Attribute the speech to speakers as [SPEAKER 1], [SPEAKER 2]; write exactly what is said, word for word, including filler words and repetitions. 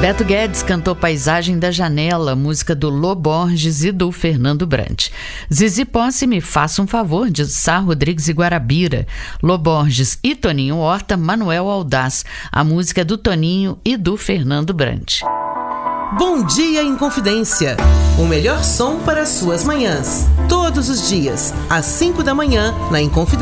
[SPEAKER 1] Beto Guedes cantou Paisagem da Janela, música do Lô Borges e do Fernando Brant. Zizi Posse, Me Faça um Favor, de Sá Rodrigues e Guarabira. Lô Borges e Toninho Horta, Manuel Audaz. A música é do Toninho e do Fernando Brant.
[SPEAKER 2] Bom Dia Inconfidência. O melhor som para as suas manhãs. Todos os dias, às cinco da manhã, na Inconfidência.